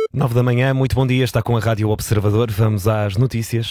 9 da manhã, muito bom dia, está com a Rádio Observador, vamos às notícias.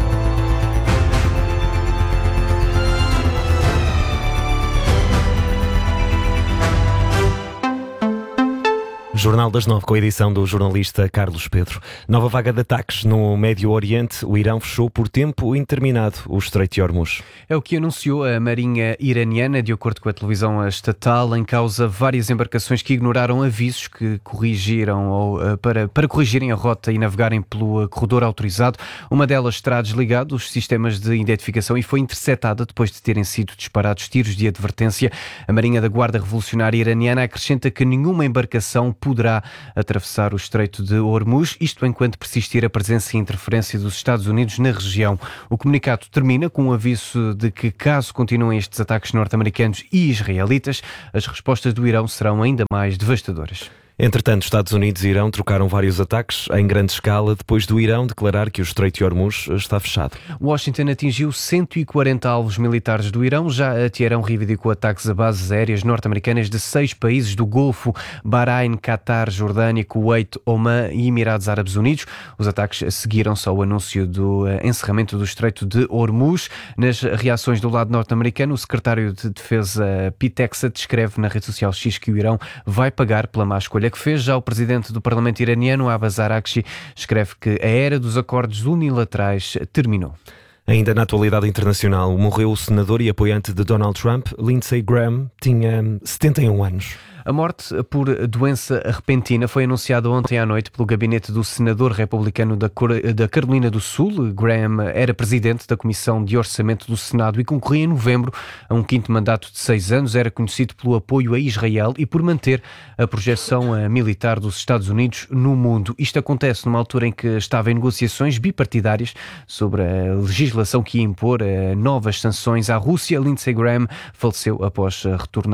Jornal das 9, com a edição do jornalista Carlos Pedro. Nova vaga de ataques no Médio Oriente. O Irão fechou por tempo indeterminado o Estreito de Hormuz. É o que anunciou a Marinha iraniana, de acordo com a televisão estatal, em causa várias embarcações que ignoraram avisos que corrigiram para corrigirem a rota e navegarem pelo corredor autorizado. Uma delas terá desligado os sistemas de identificação e foi interceptada depois de terem sido disparados tiros de advertência. A Marinha da Guarda Revolucionária iraniana acrescenta que nenhuma embarcação poderá atravessar o Estreito de Hormuz, isto enquanto persistir a presença e interferência dos Estados Unidos na região. O comunicado termina com um aviso de que, caso continuem estes ataques norte-americanos e israelitas, as respostas do Irão serão ainda mais devastadoras. Entretanto, Estados Unidos e Irão trocaram vários ataques em grande escala depois do Irão declarar que o Estreito de Hormuz está fechado. Washington atingiu 140 alvos militares do Irão. Já Teherão reivindicou ataques a bases aéreas norte-americanas de 6 países do Golfo: Bahrein, Qatar, Jordânia, Kuwait, Omã e Emirados Árabes Unidos. Os ataques seguiram-se ao anúncio do encerramento do Estreito de Hormuz. Nas reações do lado norte-americano, o secretário de Defesa Pete Hegseth descreve na rede social X que o Irão vai pagar pela má escolha que fez. Já o presidente do Parlamento iraniano, Abbas Araghchi, escreve que a era dos acordos unilaterais terminou. Ainda na atualidade internacional, morreu o senador e apoiante de Donald Trump, Lindsey Graham, tinha 71 anos. A morte por doença repentina foi anunciada ontem à noite pelo gabinete do senador republicano da Carolina do Sul. Graham era presidente da Comissão de Orçamento do Senado e concorria em novembro a um quinto mandato de 6 anos. Era conhecido pelo apoio a Israel e por manter a projeção militar dos Estados Unidos no mundo. Isto acontece numa altura em que estava em negociações bipartidárias sobre a legislação que ia impor novas sanções à Rússia. Lindsey Graham faleceu após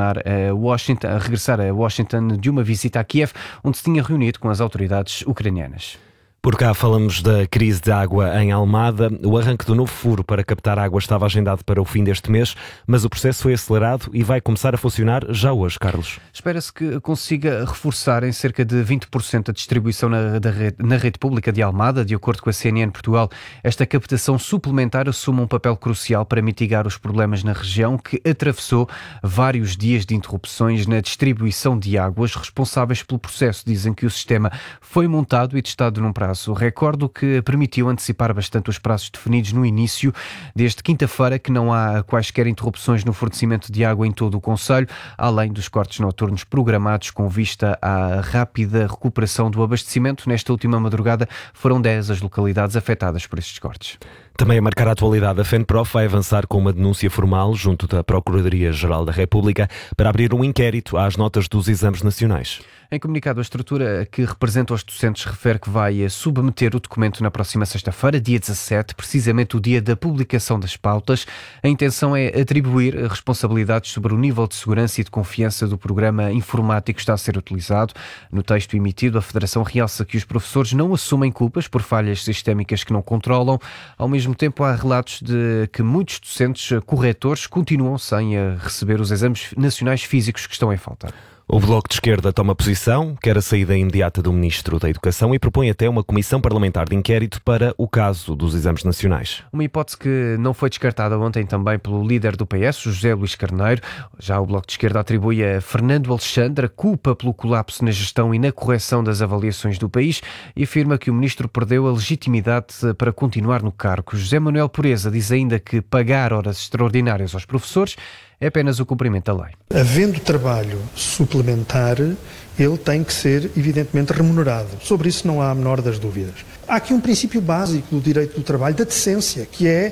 regressar a Washington de uma visita a Kiev, onde se tinha reunido com as autoridades ucranianas. Por cá falamos da crise de água em Almada. O arranque do novo furo para captar água estava agendado para o fim deste mês, mas o processo foi acelerado e vai começar a funcionar já hoje, Carlos. Espera-se que consiga reforçar em cerca de 20% a distribuição na rede pública de Almada. De acordo com a CNN Portugal, esta captação suplementar assume um papel crucial para mitigar os problemas na região, que atravessou vários dias de interrupções na distribuição de água. Os responsáveis pelo processo dizem que o sistema foi montado e testado num prazo recorde, o que permitiu antecipar bastante os prazos definidos no início. Desde quinta-feira que não há quaisquer interrupções no fornecimento de água em todo o concelho, além dos cortes noturnos programados com vista à rápida recuperação do abastecimento. Nesta última madrugada foram 10 as localidades afetadas por estes cortes. Também a marcar a atualidade, a FENPROF vai avançar com uma denúncia formal junto da Procuradoria-Geral da República para abrir um inquérito às notas dos exames nacionais. Em comunicado, a estrutura que representa os docentes refere que vai submeter o documento na próxima sexta-feira, dia 17, precisamente o dia da publicação das pautas. A intenção é atribuir responsabilidades sobre o nível de segurança e de confiança do programa informático que está a ser utilizado. No texto emitido, a Federação realça que os professores não assumem culpas por falhas sistémicas que não controlam. Ao mesmo tempo, há relatos de que muitos docentes corretores continuam sem receber os exames nacionais físicos que estão em falta. O Bloco de Esquerda toma posição, quer a saída imediata do Ministro da Educação e propõe até uma comissão parlamentar de inquérito para o caso dos exames nacionais. Uma hipótese que não foi descartada ontem também pelo líder do PS, José Luís Carneiro. Já o Bloco de Esquerda atribui a Fernando Alexandre a culpa pelo colapso na gestão e na correção das avaliações do país e afirma que o Ministro perdeu a legitimidade para continuar no cargo. José Manuel Pureza diz ainda que pagar horas extraordinárias aos professores é apenas o cumprimento da lei. Havendo trabalho suplementar, ele tem que ser, evidentemente, remunerado. Sobre isso não há a menor das dúvidas. Há aqui um princípio básico do direito do trabalho, da decência, que é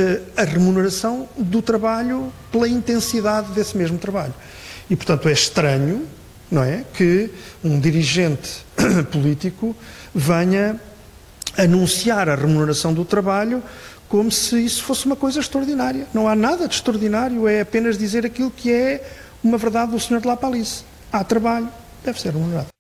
a remuneração do trabalho pela intensidade desse mesmo trabalho. E, portanto, é estranho, não é, que um dirigente político venha anunciar a remuneração do trabalho como se isso fosse uma coisa extraordinária. Não há nada de extraordinário, é apenas dizer aquilo que é uma verdade do Sr. de La Palice. Há trabalho, deve ser remunerado.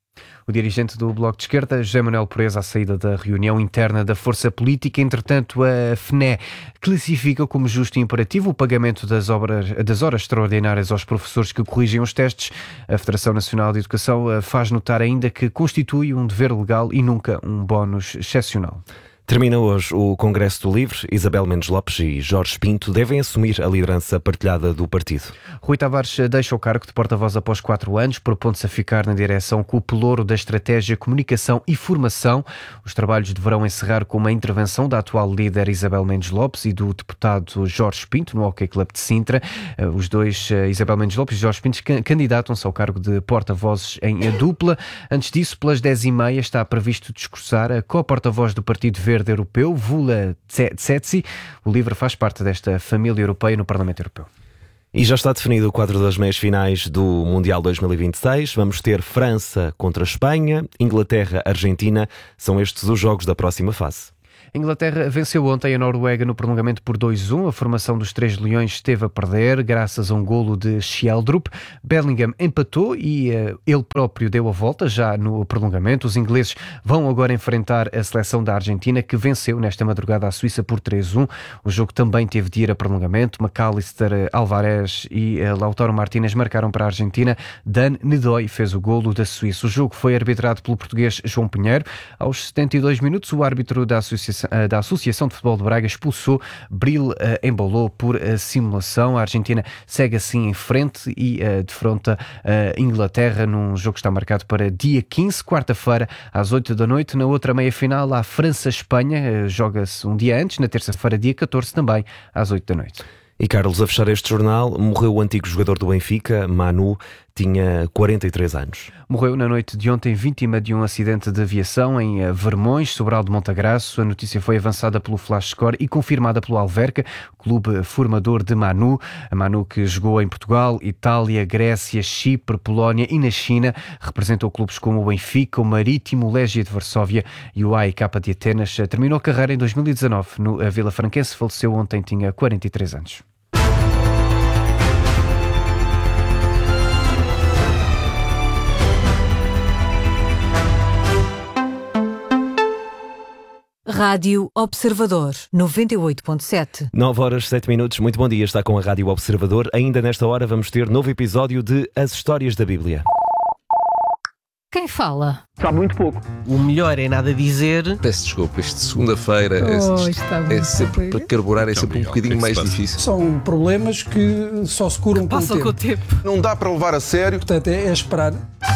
o dirigente do Bloco de Esquerda, José Manuel Pureza, à saída da reunião interna da Força Política. Entretanto, a FNE classifica como justo e imperativo o pagamento das horas extraordinárias aos professores que corrigem os testes. A Federação Nacional de Educação faz notar ainda que constitui um dever legal e nunca um bónus excepcional. Termina hoje o Congresso do Livre. Isabel Mendes Lopes e Jorge Pinto devem assumir a liderança partilhada do partido. Rui Tavares deixa o cargo de porta-voz após 4 anos, propondo-se a ficar na direção com o pelouro da estratégia, comunicação e formação. Os trabalhos deverão encerrar com uma intervenção da atual líder Isabel Mendes Lopes e do deputado Jorge Pinto, no Hockey Club de Sintra. Os dois, Isabel Mendes Lopes e Jorge Pinto, candidatam-se ao cargo de porta-vozes em dupla. Antes disso, pelas 10h30, está previsto discursar a co-porta-voz do Partido Verde Europeu, Vula Tsetsi. O Livre faz parte desta família europeia no Parlamento Europeu. E já está definido o quadro das meias-finais do Mundial 2026. Vamos ter França contra Espanha, Inglaterra, Argentina. São estes os jogos da próxima fase. A Inglaterra venceu ontem a Noruega no prolongamento por 2-1. A formação dos Três Leões esteve a perder graças a um golo de Sheldrup. Bellingham empatou e ele próprio deu a volta já no prolongamento. Os ingleses vão agora enfrentar a seleção da Argentina, que venceu nesta madrugada a Suíça por 3-1. O jogo também teve de ir a prolongamento. McAllister, Alvarez e Lautaro Martínez marcaram para a Argentina. Dan Nedoy fez o golo da Suíça. O jogo foi arbitrado pelo português João Pinheiro. Aos 72 minutos, o árbitro da Associação de Futebol de Braga expulsou Bril Embolo por simulação. A Argentina segue assim em frente e defronta a Inglaterra num jogo que está marcado para dia 15, quarta-feira, às 8 da noite. Na outra meia-final, a França-Espanha, joga-se um dia antes, na terça-feira, dia 14, também às 8 da noite. E Carlos, a fechar este jornal, morreu o antigo jogador do Benfica, Manu, tinha 43 anos. Morreu na noite de ontem, vítima de um acidente de aviação em Vermões, Sobral de Montagraço. A notícia foi avançada pelo Flash Score e confirmada pelo Alverca, clube formador de Manu. A Manu, que jogou em Portugal, Itália, Grécia, Chipre, Polónia e na China, representou clubes como o Benfica, o Marítimo, o Legia de Varsóvia e o AEK de Atenas. Terminou a carreira em 2019 no Vila Franquense. Faleceu ontem, tinha 43 anos. Rádio Observador 98.7. 9h07. Muito bom dia, está com a Rádio Observador. Ainda nesta hora vamos ter novo episódio de As Histórias da Bíblia. Quem fala? Sabe muito pouco. O melhor é nada dizer. Peço desculpa, isto de segunda-feira é sempre para carburar, é sempre um bocadinho mais difícil. São problemas que só se curam com o tempo. Não dá para levar a sério. Portanto, é esperar.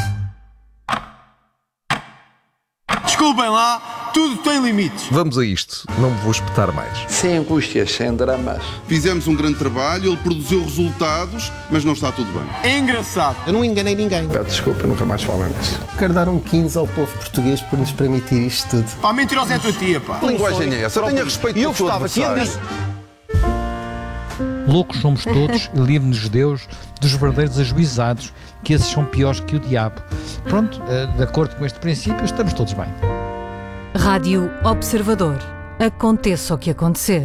Desculpem lá, tudo tem limites. Vamos a isto, não me vou espetar mais. Sem angústias, sem dramas. Fizemos um grande trabalho, ele produziu resultados, mas não está tudo bem. É engraçado. Eu não enganei ninguém. Peço desculpa, nunca mais falo nisso. Quero dar um 15 ao povo português por nos permitir isto tudo. Pá, mentirosa é a tua tia, pá. Que linguagem é essa? Tenha respeito pelo seu adversário. Loucos somos todos e livre-nos Deus dos verdadeiros ajuizados, que esses são piores que o diabo. Pronto, de acordo com este princípio, estamos todos bem. Rádio Observador. Aconteça o que acontecer.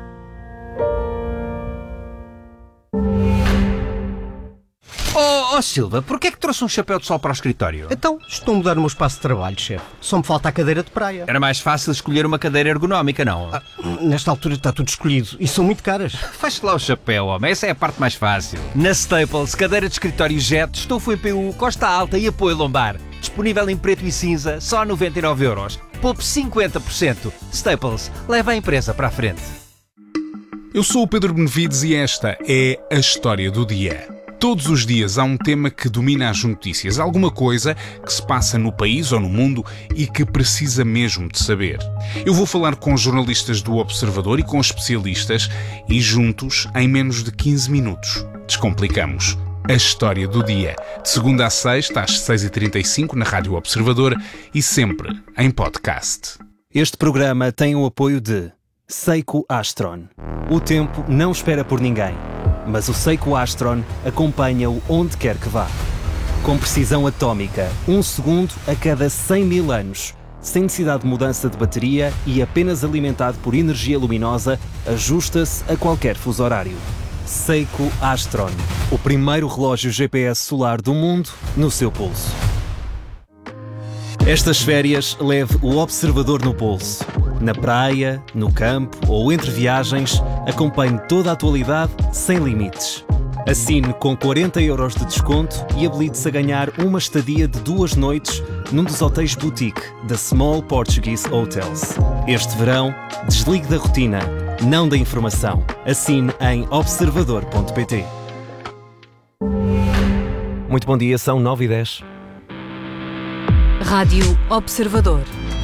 Oh Silva, porquê é que trouxe um chapéu de sol para o escritório? Então, estou a mudar o meu espaço de trabalho, chefe. Só me falta a cadeira de praia. Era mais fácil escolher uma cadeira ergonómica, não? Nesta altura está tudo escolhido e são muito caras. Feche lá o chapéu, homem. Essa é a parte mais fácil. Na Staples, cadeira de escritório Jet, estofo em PU, costa alta e apoio lombar. Disponível em preto e cinza, só 99€. Poupe 50%. Staples, leva a empresa para a frente. Eu sou o Pedro Benevides e esta é a História do Dia. Todos os dias há um tema que domina as notícias, alguma coisa que se passa no país ou no mundo e que precisa mesmo de saber. Eu vou falar com jornalistas do Observador e com especialistas e juntos, em menos de 15 minutos, descomplicamos a História do Dia. De segunda a sexta, às 6h35 na Rádio Observador e sempre em podcast. Este programa tem o apoio de Seiko Astron. O tempo não espera por ninguém, mas o Seiko Astron acompanha-o onde quer que vá. Com precisão atómica, 1 segundo a cada 100 mil anos, sem necessidade de mudança de bateria e apenas alimentado por energia luminosa, ajusta-se a qualquer fuso horário. Seiko Astron, o primeiro relógio GPS solar do mundo no seu pulso. Estas férias leve o Observador no bolso. Na praia, no campo ou entre viagens, acompanhe toda a atualidade sem limites. Assine com 40 € de desconto e habilite-se a ganhar uma estadia de 2 noites num dos hotéis boutique da Small Portuguese Hotels. Este verão, desligue da rotina, não da informação. Assine em observador.pt. Muito bom dia, são 9h10. Rádio Observador.